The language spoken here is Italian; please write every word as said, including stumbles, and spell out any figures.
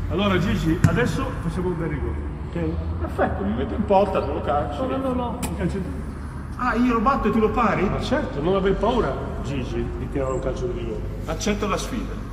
Allora Gigi, adesso facciamo un bel rigore, ok? Perfetto, mi metto in porta, tu lo calci. No, no, no, no, il calcio... Ah, io lo batto e tu lo pari? Ma certo, non aver paura, Gigi, di tirare un calcio di rigore. Accetto la sfida.